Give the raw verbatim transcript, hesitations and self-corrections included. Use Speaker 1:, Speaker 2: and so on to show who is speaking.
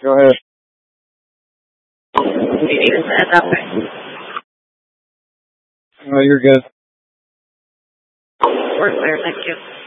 Speaker 1: Go ahead.
Speaker 2: Maybe even say it that way.
Speaker 1: No, you're good.
Speaker 2: We're clear, thank you.